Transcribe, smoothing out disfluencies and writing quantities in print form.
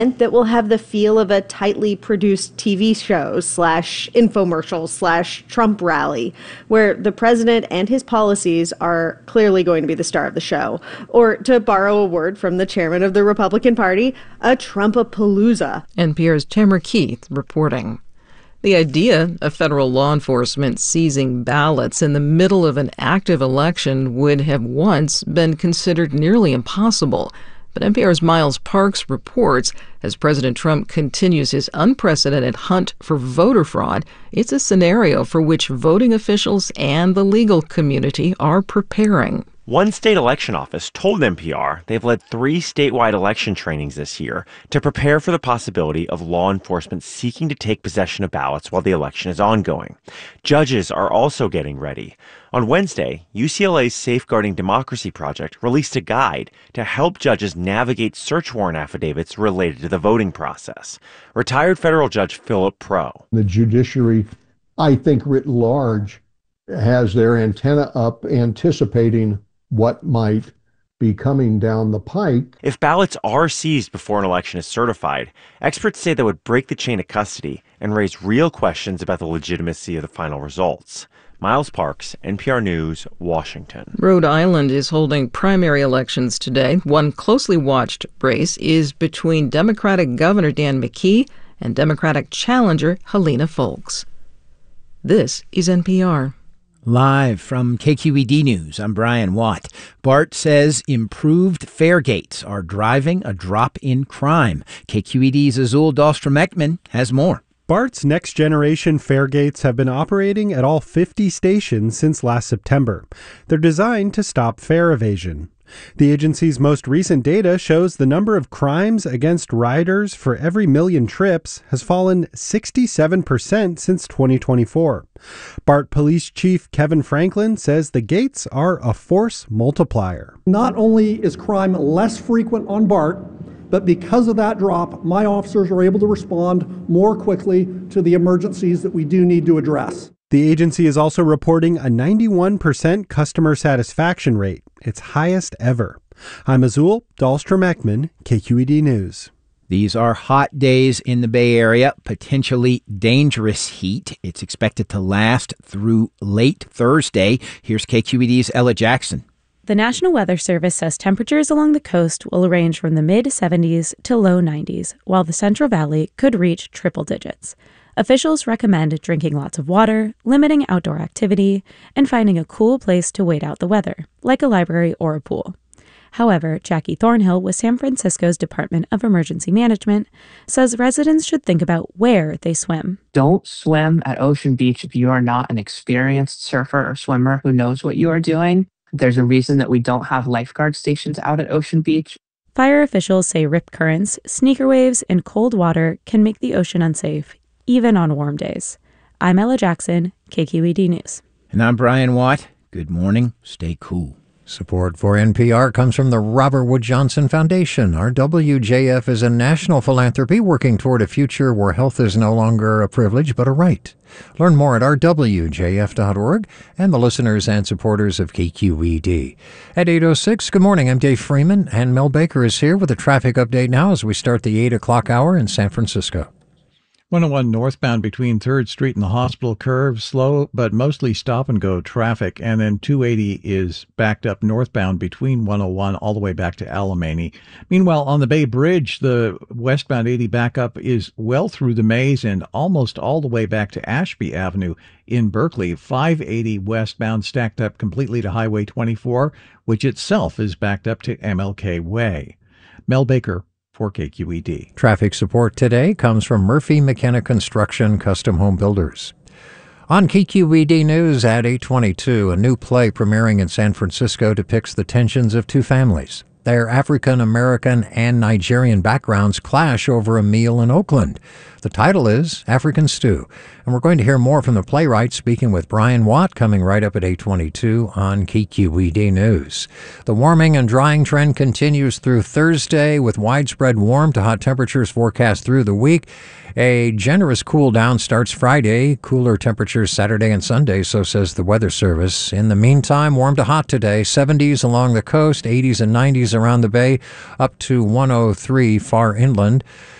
that will have the feel of a tightly produced TV show slash infomercial slash Trump rally, where the president and his policies are clearly going to be the star of the show. Or, to borrow a word from the chairman of the Republican Party, a Trumpapalooza. NPR's Tamara Keith reporting. The idea of federal law enforcement seizing ballots in the middle of an active election would have once been considered nearly impossible. But NPR's Miles Parks reports, as President Trump continues his unprecedented hunt for voter fraud, it's a scenario for which voting officials and the legal community are preparing. One state election office told NPR they've led 3 statewide election trainings this year to prepare for the possibility of law enforcement seeking to take possession of ballots while the election is ongoing. Judges are also getting ready. On Wednesday, UCLA's Safeguarding Democracy Project released a guide to help judges navigate search warrant affidavits related to the voting process. Retired federal judge Philip Pro. The judiciary, I think writ large, has their antenna up anticipating what might be coming down the pike. If ballots are seized before an election is certified, experts say that would break the chain of custody and raise real questions about the legitimacy of the final results. Miles Parks, NPR News, Washington. Rhode Island is holding primary elections today. One closely watched race is between Democratic Governor Dan McKee and Democratic challenger Helena Foulkes. This is NPR. Live from KQED News, I'm Brian Watt. BART says improved fare gates are driving a drop in crime. KQED's Azul Dahlstrom-Ekman has more. BART's next-generation fare gates have been operating at all 50 stations since last September. They're designed to stop fare evasion. The agency's most recent data shows the number of crimes against riders for every million trips has fallen 67% since 2024. BART Police Chief Kevin Franklin says the gates are a force multiplier. Not only is crime less frequent on BART, but because of that drop, my officers are able to respond more quickly to the emergencies that we do need to address. The agency is also reporting a 91% customer satisfaction rate, its highest ever. I'm Azul Dahlstrom-Ekman, KQED News. These are hot days in the Bay Area, potentially dangerous heat. It's expected to last through late Thursday. Here's KQED's Ella Jackson. The National Weather Service says temperatures along the coast will range from the mid-70s to low 90s, while the Central Valley could reach triple digits. Officials recommend drinking lots of water, limiting outdoor activity, and finding a cool place to wait out the weather, like a library or a pool. However, Jackie Thornhill with San Francisco's Department of Emergency Management says residents should think about where they swim. Don't swim at Ocean Beach if you are not an experienced surfer or swimmer who knows what you are doing. There's a reason that we don't have lifeguard stations out at Ocean Beach. Fire officials say rip currents, sneaker waves, and cold water can make the ocean unsafe, even on warm days. I'm Ella Jackson, KQED News. And I'm Brian Watt. Good morning. Stay cool. Support for NPR comes from the Robert Wood Johnson Foundation. Our WJF is a national philanthropy working toward a future where health is no longer a privilege but a right. Learn more at rwjf.org and the listeners and supporters of KQED. At 8:06, good morning. I'm Dave Freeman, and Mel Baker is here with a traffic update now as we start the 8 o'clock hour in San Francisco. 101 northbound between 3rd Street and the Hospital Curve, slow but mostly stop-and-go traffic. And then 280 is backed up northbound between 101 all the way back to Alemany. Meanwhile, on the Bay Bridge, the westbound 80 backup is well through the maze and almost all the way back to Ashby Avenue in Berkeley. 580 westbound stacked up completely to Highway 24, which itself is backed up to MLK Way. Mel Baker for KQED. Traffic support today comes from Murphy McKenna Construction Custom Home Builders. On KQED News at 8:22, a new play premiering in San Francisco depicts the tensions of two families. Their African-American and Nigerian backgrounds clash over a meal in Oakland. The title is African Stew, and we're going to hear more from the playwright speaking with Brian Watt coming right up at 8:22 on KQED News. The warming and drying trend continues through Thursday with widespread warm to hot temperatures forecast through the week. A generous cool down starts Friday, cooler temperatures Saturday and Sunday, so says the Weather Service. In the meantime, warm to hot today, 70s along the coast, 80s and 90s degrees around the bay, up to 103 far inland.